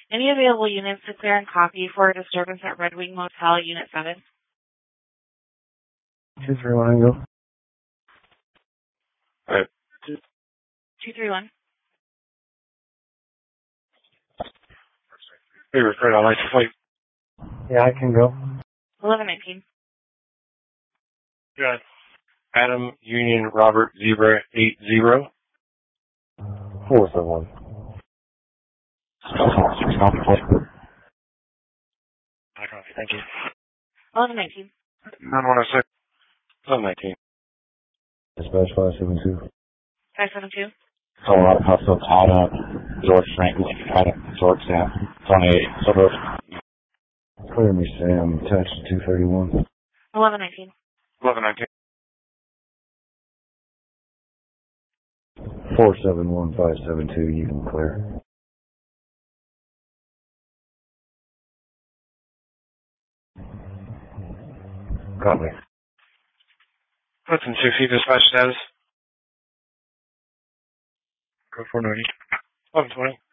Any available units to clear and copy for a disturbance at Red Wing Motel, Unit 7? 231, go. Alright. 231. Hey, Fred, I'd like to fight. Yeah, I can go. 1119. Good. Adam Union Robert Zebra 80. 471. Thank you. 1119. 9106. 1119. Dispatch 572. 572. Colorado Hospital, Adam, George Franklin, Adam, George Sam, 28, suburb. Clear me, Sam. Attached to 231. 1119. 1119. 471572, you can clear. Copy. Hudson 60, dispatch status. Code 490. 1120.